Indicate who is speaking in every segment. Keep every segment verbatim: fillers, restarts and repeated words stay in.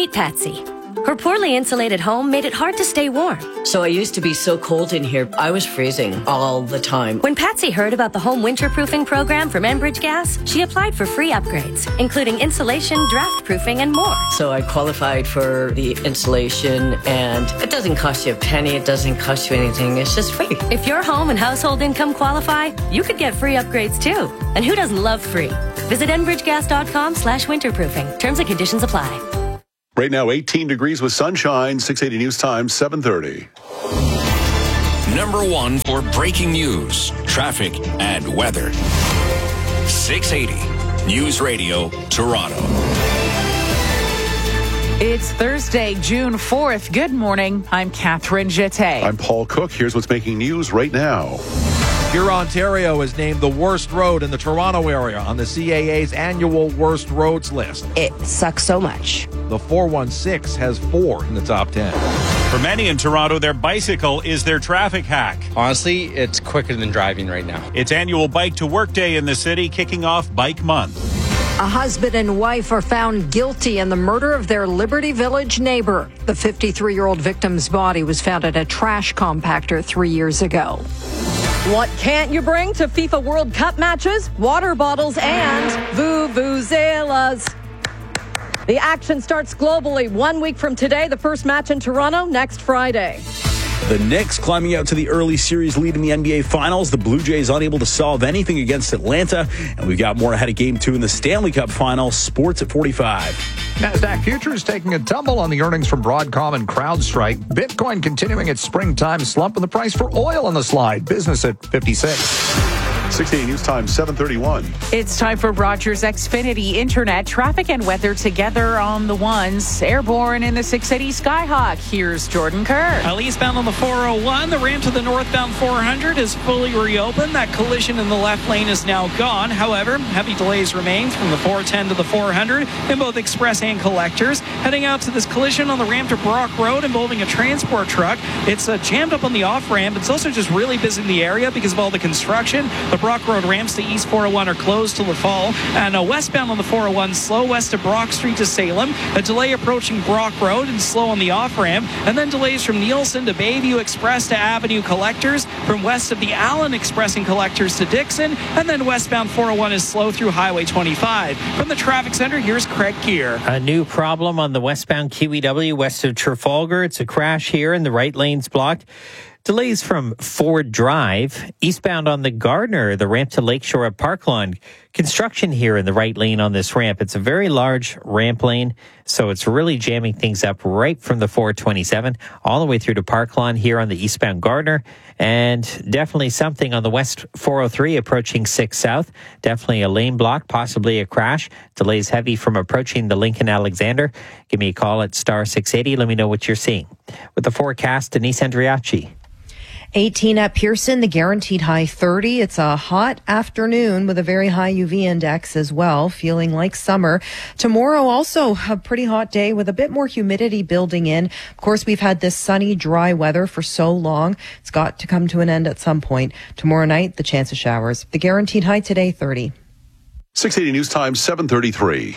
Speaker 1: Meet Patsy. Her poorly insulated home made it hard to stay warm.
Speaker 2: So I used to be so cold in here, I was freezing all the time.
Speaker 1: When Patsy heard about the home winterproofing program from Enbridge Gas, she applied for free upgrades, including insulation, draft proofing, and more.
Speaker 2: So I qualified for the insulation, and it doesn't cost you a penny. It doesn't cost you anything. It's just free.
Speaker 1: If your home and household income qualify, you could get free upgrades too. And who doesn't love free? Visit enbridgegas.com slash winterproofing. Terms and conditions apply.
Speaker 3: Right now, eighteen degrees with sunshine, six eighty News Time, seven thirty.
Speaker 4: Number one for breaking news, traffic, and weather. six eighty News Radio, Toronto.
Speaker 5: It's Thursday, June fourth. Good morning. I'm Catherine Jeté.
Speaker 3: I'm Paul Cook. Here's what's making news right now.
Speaker 6: Huron-Ontario is named the worst road in the Toronto area on the C A A's annual worst roads list.
Speaker 7: It sucks so much.
Speaker 6: The four one six has four in the top ten.
Speaker 8: For many in Toronto, their bicycle is their traffic hack.
Speaker 9: Honestly, it's quicker than driving right now.
Speaker 8: It's annual Bike to Work Day in the city, kicking off Bike Month.
Speaker 10: A husband and wife are found guilty in the murder of their Liberty Village neighbor. The fifty-three-year-old victim's body was found at a trash compactor three years ago.
Speaker 11: What can't you bring to FIFA World Cup matches? Water bottles and vuvuzelas. The action starts globally one week from today. The first match in Toronto next Friday.
Speaker 12: The Knicks climbing out to the early series lead in the N B A Finals. The Blue Jays unable to solve anything against Atlanta. And we've got more ahead of Game two in the Stanley Cup Final. Sports at forty-five.
Speaker 13: NASDAQ futures taking a tumble on the earnings from Broadcom and CrowdStrike. Bitcoin continuing its springtime slump, and the price for oil on the slide. Business at fifty-six.
Speaker 3: six eighty News Time, seven thirty-one.
Speaker 5: It's time for Rogers Xfinity Internet. Traffic and weather together on the ones. Airborne in the six eighty Skyhawk. Here's Jordan Kerr.
Speaker 14: Uh, eastbound on the four oh one. The ramp to the northbound four hundred is fully reopened. That collision in the left lane is now gone. However, heavy delays remain from the four ten to the four hundred in both express and collectors. Heading out to this collision on the ramp to Brock Road involving a transport truck. It's uh, jammed up on the off ramp. It's also just really busy in the area because of all the construction. The Brock Road ramps to East four oh one are closed till the fall. And uh, westbound on the four oh one, slow west of Brock Street to Salem. A delay approaching Brock Road and slow on the off ramp. And then delays from Nielsen to Bayview Express to Avenue Collectors. From west of the Allen Express and Collectors to Dixon. And then westbound four oh one is slow through Highway twenty-five. From the traffic center, here's Craig Keir.
Speaker 15: A new problem on the westbound Q E W west of Trafalgar. It's a crash here and the right lane's blocked. Delays from Ford Drive. Eastbound on the Gardner, the ramp to Lakeshore at Parklawn. Construction here in the right lane on this ramp. It's a very large ramp lane, so it's really jamming things up right from the four twenty-seven all the way through to Parklawn here on the eastbound Gardner. And definitely something on the west four oh three approaching six South. Definitely a lane block, possibly a crash. Delays heavy from approaching the Lincoln Alexander. Give me a call at star six eighty. Let me know what you're seeing. With the forecast, Denise Andriachi.
Speaker 16: eighteen at Pearson, the guaranteed high thirty. It's a hot afternoon with a very high U V index as well, feeling like summer. Tomorrow also a pretty hot day with a bit more humidity building in. Of course, we've had this sunny, dry weather for so long. It's got to come to an end at some point. Tomorrow night, the chance of showers. The guaranteed high today, thirty.
Speaker 3: six eighty News Time, seven thirty-three.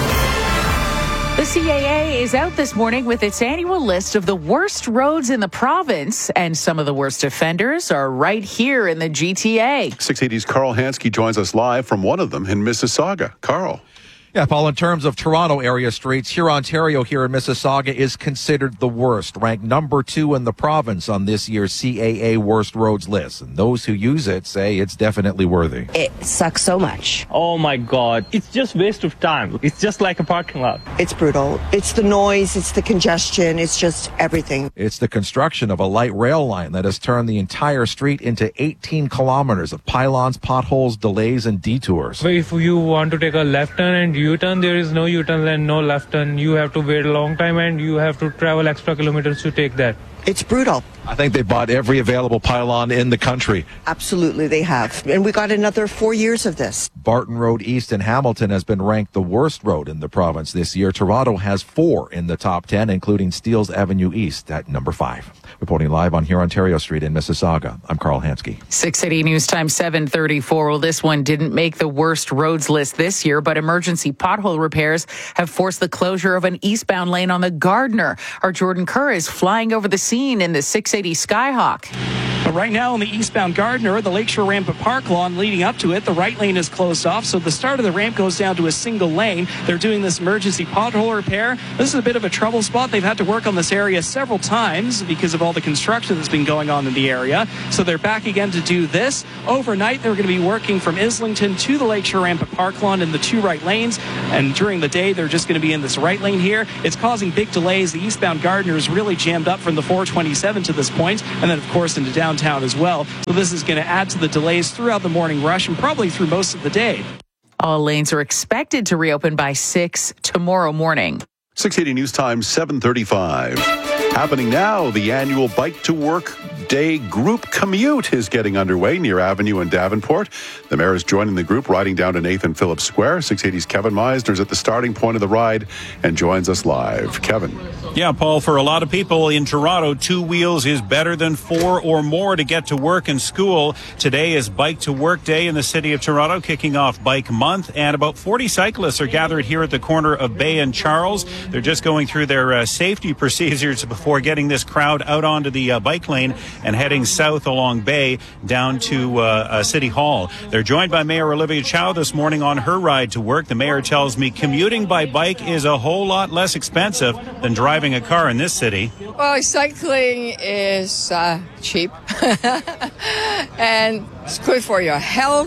Speaker 5: The C A A is out this morning with its annual list of the worst roads in the province, and some of the worst offenders are right here in the G T A.
Speaker 3: six eighty's Carl Hansky joins us live from one of them in Mississauga. Carl.
Speaker 6: Yeah, Paul, in terms of Toronto area streets, Huron-Ontario here in Mississauga is considered the worst, ranked number two in the province on this year's C A A Worst Roads list. And those who use it say it's definitely worthy.
Speaker 7: It sucks so much.
Speaker 17: Oh my God. It's just waste of time. It's just like a parking lot.
Speaker 18: It's brutal. It's the noise. It's the congestion. It's just everything.
Speaker 6: It's the construction of a light rail line that has turned the entire street into eighteen kilometers of pylons, potholes, delays, and detours.
Speaker 17: So if you want to take a left turn and U-turn, there is no U-turn and no left turn. You have to wait a long time and you have to travel extra kilometers to take that.
Speaker 18: It's brutal.
Speaker 6: I think they bought every available pylon in the country.
Speaker 18: Absolutely, they have. And we got another four years of this.
Speaker 6: Barton Road East in Hamilton has been ranked the worst road in the province this year. Toronto has four in the top ten, including Steeles Avenue East at number five. Reporting live on here Ontario Street in Mississauga, I'm Carl Hansky.
Speaker 5: six eighty News Time seven thirty-four. Well, this one didn't make the worst roads list this year, but emergency pothole repairs have forced the closure of an eastbound lane on the Gardiner. Our Jordan Kerr is flying over the scene in the six eighty Skyhawk.
Speaker 14: But right now on the eastbound Gardiner, the Lakeshore ramp at Park Lawn leading up to it, the right lane is closed off, so the start of the ramp goes down to a single lane. They're doing this emergency pothole repair. This is a bit of a trouble spot. They've had to work on this area several times because of all the construction that's been going on in the area. So they're back again to do this. Overnight, they're going to be working from Islington to the Lakeshore ramp at Park Lawn in the two right lanes. And during the day, they're just going to be in this right lane here. It's causing big delays. The eastbound Gardiner is really jammed up from the four twenty-seven to this point, and then, of course, into downtown as well. So this is going to add to the delays throughout the morning rush and probably through most of the day.
Speaker 5: All lanes are expected to reopen by six tomorrow morning.
Speaker 3: six eighty News Time, seven thirty-five. Happening now, the annual Bike to Work Day group commute is getting underway near Avenue in Davenport. The mayor is joining the group riding down to Nathan Phillips Square. six eighty's Kevin Meisner is at the starting point of the ride and joins us live. Kevin.
Speaker 8: Yeah, Paul, for a lot of people in Toronto, two wheels is better than four or more to get to work and school. Today is Bike to Work Day in the city of Toronto, kicking off Bike Month, and about forty cyclists are gathered here at the corner of Bay and Charles. They're just going through their uh, safety procedures before getting this crowd out onto the uh, bike lane and heading south along Bay down to uh, uh, City Hall. They're joined by Mayor Olivia Chow this morning on her ride to work. The mayor tells me commuting by bike is a whole lot less expensive than driving a car in this city.
Speaker 19: Well, cycling is uh, cheap and it's good for your health,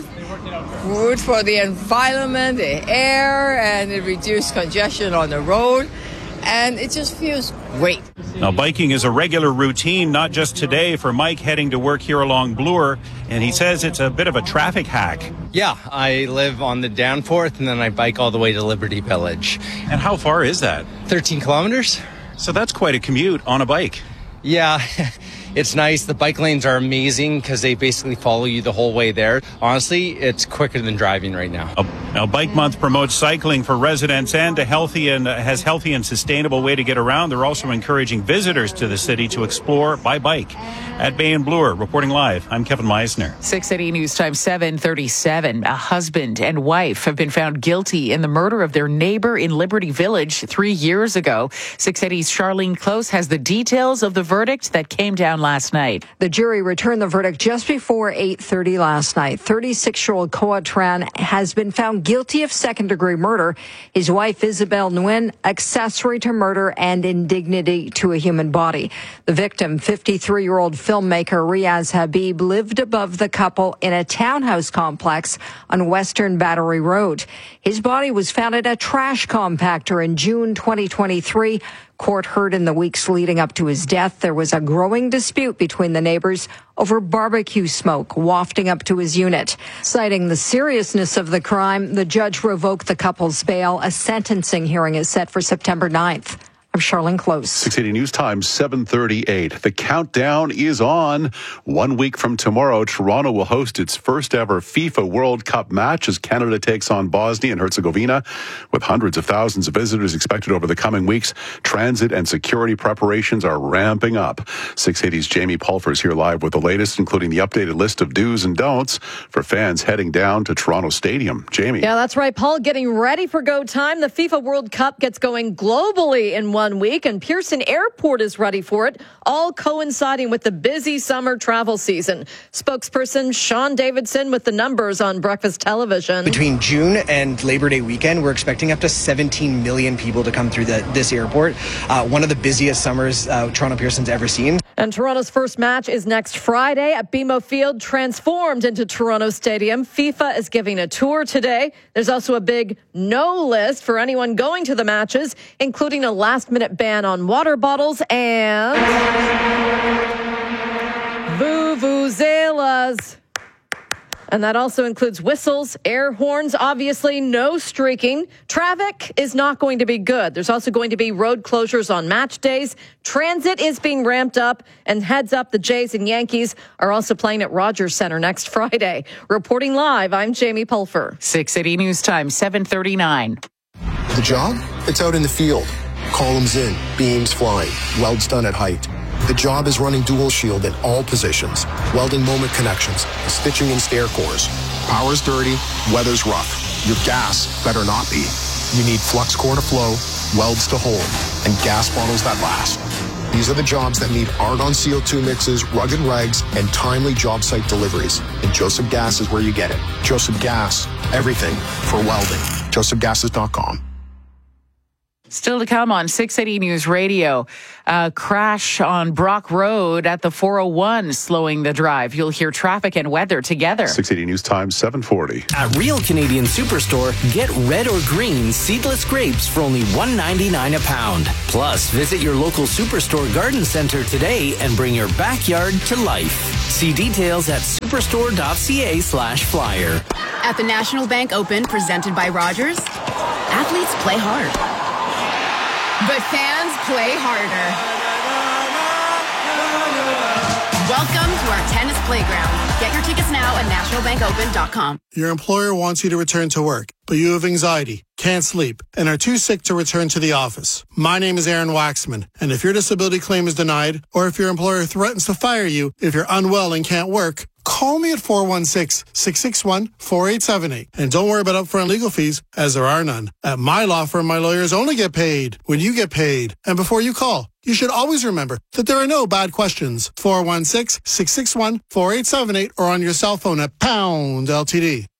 Speaker 19: good for the environment, the air, and it reduces congestion on the road. And it just feels great.
Speaker 8: Now, biking is a regular routine, not just today for Mike heading to work here along Bloor. And he says it's a bit of a traffic hack.
Speaker 9: Yeah, I live on the Danforth and then I bike all the way to Liberty Village.
Speaker 8: And how far is that?
Speaker 9: thirteen kilometers.
Speaker 8: So that's quite a commute on a bike.
Speaker 9: Yeah, it's nice. The bike lanes are amazing because they basically follow you the whole way there. Honestly, it's quicker than driving right now.
Speaker 8: Now, Bike Month promotes cycling for residents and a healthy and uh, has healthy and sustainable way to get around. They're also encouraging visitors to the city to explore by bike. At Bay and Bloor, reporting live, I'm Kevin Meisner.
Speaker 5: six eighty News Time seven thirty-seven. A husband and wife have been found guilty in the murder of their neighbor in Liberty Village three years ago. six eighty's Charlene Close has the details of the verdict that came down last night.
Speaker 10: The jury returned the verdict just before eight thirty last night. thirty-six-year-old Koa Tran has been found guilty of second-degree murder. His wife, Isabel Nguyen, accessory to murder and indignity to a human body. The victim, fifty-three-year-old filmmaker Riaz Habib, lived above the couple in a townhouse complex on Western Battery Road. His body was found at a trash compactor in June twenty twenty-three. Court heard in the weeks leading up to his death there was a growing dispute between the neighbors over barbecue smoke wafting up to his unit. Citing the seriousness of the crime, the judge revoked the couple's bail. A sentencing hearing is set for September ninth. I'm Charlene Close.
Speaker 3: six eighty News Time, seven thirty-eight. The countdown is on. One week from tomorrow, Toronto will host its first ever FIFA World Cup match as Canada takes on Bosnia and Herzegovina. With hundreds of thousands of visitors expected over the coming weeks, transit and security preparations are ramping up. six eighty's Jamie Pulfer is here live with the latest, including the updated list of do's and don'ts for fans heading down to Toronto Stadium. Jamie.
Speaker 11: Yeah, that's right, Paul. Getting ready for go time. The FIFA World Cup gets going globally in one week, and Pearson Airport is ready for it, all coinciding with the busy summer travel season. Spokesperson Sean Davidson with the numbers on Breakfast Television.
Speaker 20: Between June and Labor Day weekend, we're expecting up to seventeen million people to come through the, this airport. Uh, one of the busiest summers uh, Toronto Pearson's ever seen.
Speaker 11: And Toronto's first match is next Friday at B M O Field, transformed into Toronto Stadium. FIFA is giving a tour today. There's also a big no list for anyone going to the matches, including a last-minute ban on water bottles and vuvuzelas. And that also includes whistles, air horns, obviously no streaking. Traffic is not going to be good. There's also going to be road closures on match days. Transit is being ramped up, and heads up, the Jays and Yankees are also playing at Rogers Center next Friday. Reporting live, I'm Jamie Pulfer.
Speaker 5: six eighty News Time, seven thirty-nine.
Speaker 21: The job? It's out in the field. Columns in, beams flying, welds done at height. The job is running dual shield in all positions, welding moment connections, stitching in stair cores. Power's dirty, weather's rough. Your gas better not be. You need flux core to flow, welds to hold, and gas bottles that last. These are the jobs that need argon C O two mixes, rugged regs, and timely job site deliveries. And Joseph Gas is where you get it. Joseph Gas, everything for welding. joseph gases dot com.
Speaker 5: Still to come on six eighty News Radio. A crash on Brock Road at the four oh one slowing the drive. You'll hear traffic and weather together.
Speaker 3: six eighty News Time, seven forty.
Speaker 22: At Real Canadian Superstore, get red or green seedless grapes for only one ninety-nine a pound. Plus, visit your local Superstore garden center today and bring your backyard to life. See details at superstore.ca slash flyer.
Speaker 23: At the National Bank Open presented by Rogers, athletes play hard. But fans play harder. Welcome to our tennis playground. Get your tickets now at national bank open dot com.
Speaker 24: Your employer wants you to return to work, but you have anxiety, can't sleep, and are too sick to return to the office. My name is Aaron Waxman, and if your disability claim is denied, or if your employer threatens to fire you if you're unwell and can't work, call me at four one six, six six one, four eight seven eight. And don't worry about upfront legal fees, as there are none. At my law firm, my lawyers only get paid when you get paid. And before you call, you should always remember that there are no bad questions. four one six, six six one, four eight seven eight or on your cell phone at pound L T D.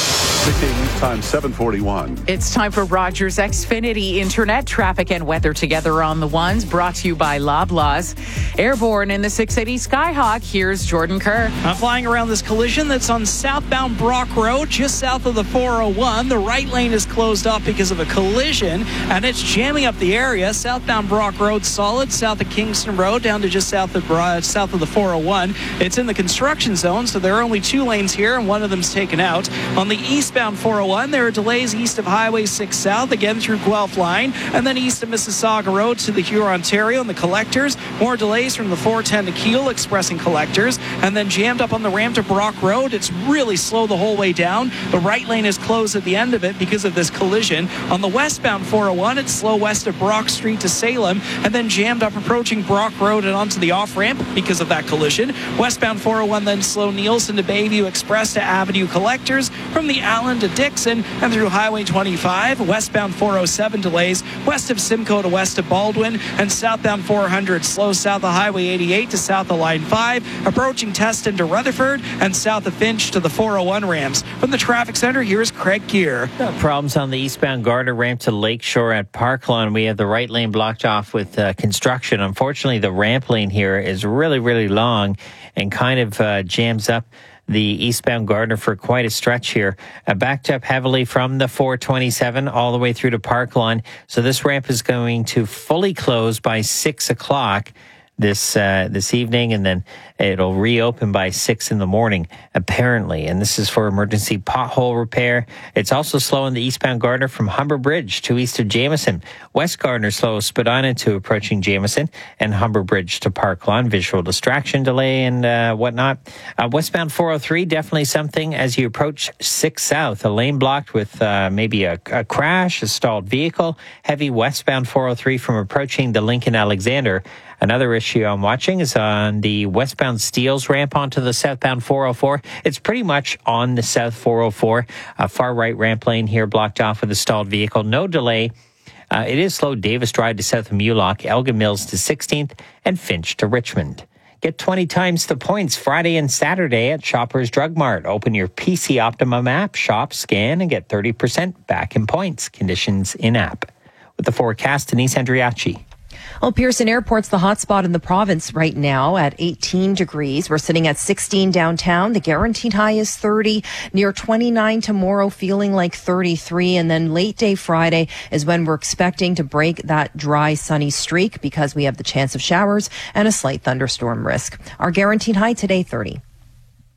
Speaker 3: six eighty News Time, seven forty-one.
Speaker 5: It's time for Rogers Xfinity Internet traffic and weather together on the ones, brought to you by Loblaws. Airborne in the six eighty Skyhawk, here's Jordan Kerr.
Speaker 14: I'm flying around this collision that's on southbound Brock Road, just south of the four oh one. The right lane is closed off because of a collision, and it's jamming up the area. Southbound Brock Road solid, south of Kingston Road, down to just south of uh, south of the four oh one. It's in the construction zone, so there are only two lanes here, and one of them's taken out. On the eastbound four oh one, there are delays east of Highway six South, again through Guelph Line, and then east of Mississauga Road to the Huron-Ontario and the collectors. More delays from the four ten to Keele expressing collectors, and then jammed up on the ramp to Brock Road. It's really slow the whole way down. The right lane is closed at the end of it because of this collision. On the westbound four oh one, it's slow west of Brock Street to Salem, and then jammed up approaching Brock Road and onto the off-ramp because of that collision. Westbound four oh one, then slow Nielsen to Bayview Express to Avenue Collectors, from the Allen to Dixon and through Highway twenty-five. Westbound four oh seven delays west of Simcoe to west of Baldwin, and southbound four hundred slow south of Highway eighty-eight to south of Line five, approaching Teston to Rutherford, and south of Finch to the four oh one ramps. From the traffic center, here's Craig Gear.
Speaker 15: Problems on the eastbound Gardner ramp to Lakeshore at Parklawn. We have the right lane blocked off with uh, construction. Unfortunately, the ramp lane here is really, really long and kind of uh, jams up the eastbound Gardner for quite a stretch here. Uh, backed up heavily from the four twenty-seven all the way through to Parklawn. So this ramp is going to fully close by six o'clock this uh, this evening, and then it'll reopen by six in the morning, apparently. And this is for emergency pothole repair. It's also slow in the eastbound Gardner from Humber Bridge to east of Jameson. West Gardner slow Spadina to approaching Jameson, and Humber Bridge to Parklawn. Visual distraction delay and uh, whatnot. Uh, westbound four oh three, definitely something as you approach six South. A lane blocked with uh, maybe a, a crash, a stalled vehicle. Heavy westbound four oh three from approaching the Lincoln Alexander. Another issue I'm watching is on the westbound Steeles ramp onto the southbound four oh four. It's pretty much on the south four oh four. A far right ramp lane here blocked off with a stalled vehicle. No delay. Uh, it is slow Davis Drive to south of Mulock, Elgin Mills to sixteenth, and Finch to Richmond. Get twenty times the points Friday and Saturday at Shoppers Drug Mart. Open your P C Optimum app, shop, scan, and get thirty percent back in points. Conditions in-app. With the forecast, Denise Andriachi.
Speaker 16: Well, Pearson Airport's the hotspot in the province right now at eighteen degrees. We're sitting at sixteen downtown. The guaranteed high is thirty, near twenty-nine tomorrow, feeling like thirty-three. And then late day Friday is when we're expecting to break that dry, sunny streak because we have the chance of showers and a slight thunderstorm risk. Our guaranteed high today, thirty.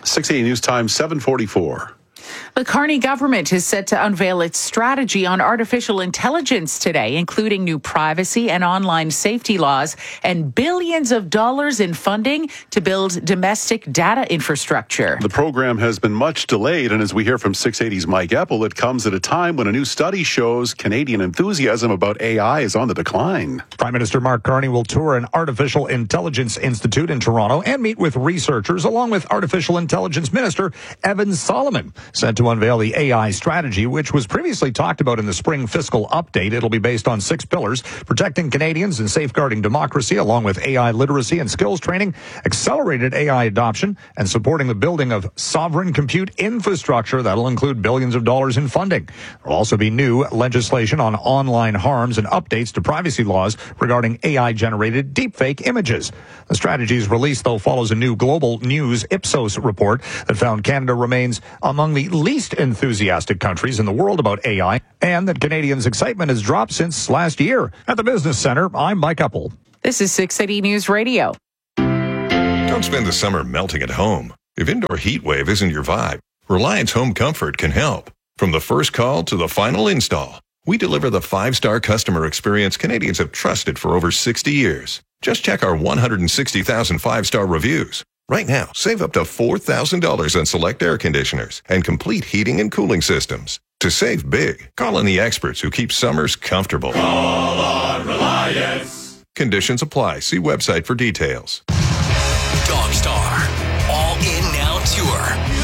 Speaker 3: six eighty News Time, seven forty-four.
Speaker 5: The Carney government is set to unveil its strategy on artificial intelligence today, including new privacy and online safety laws and billions of dollars in funding to build domestic data infrastructure.
Speaker 3: The program has been much delayed, and as we hear from six eighty's Mike Epple, it comes at a time when a new study shows Canadian enthusiasm about A I is on the decline.
Speaker 13: Prime Minister Mark Carney will tour an Artificial Intelligence Institute in Toronto and meet with researchers, along with Artificial Intelligence Minister Evan Solomon, set to unveil the A I strategy, which was previously talked about in the spring fiscal update. It'll be based on six pillars: protecting Canadians and safeguarding democracy, along with A I literacy and skills training, accelerated A I adoption, and supporting the building of sovereign compute infrastructure that'll include billions of dollars in funding. There'll also be new legislation on online harms and updates to privacy laws regarding A I-generated deepfake images. The strategy's release, though, follows a new Global News Ipsos report that found Canada remains among the least enthusiastic countries in the world about A I, and that Canadians' excitement has dropped since last year. At the Business Center, I'm Mike Epple.
Speaker 5: This is six eighty News Radio.
Speaker 1: Don't spend the summer melting at home. If indoor heat wave isn't your vibe, Reliance Home Comfort can help. From the first call to the final install, we deliver the five-star customer experience Canadians have trusted for over sixty years. Just check our one hundred sixty thousand five-star reviews. Right now, save up to four thousand dollars on select air conditioners and complete heating and cooling systems. To save big, call on the experts who keep summers comfortable.
Speaker 2: Call on Reliance.
Speaker 1: Conditions apply. See website for details.
Speaker 2: Dogstar, All In Now Tour.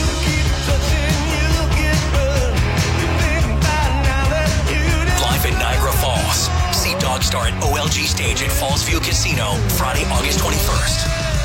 Speaker 2: Live at Niagara Falls. See Dogstar at O L G Stage at Fallsview Casino, Friday, August twenty-first.